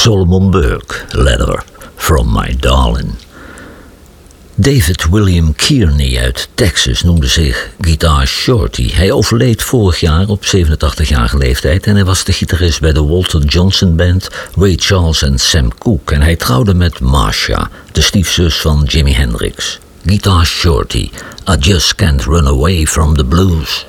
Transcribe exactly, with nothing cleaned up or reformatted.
Solomon Burke, Letter from My Darling. David William Kearney uit Texas noemde zich Guitar Shorty. Hij overleed vorig jaar op zevenentachtigjarige leeftijd en hij was de gitarist bij de Walter Johnson Band, Ray Charles en Sam Cooke. En hij trouwde met Marcia, de stiefzus van Jimi Hendrix. Guitar Shorty, I just can't run away from the blues.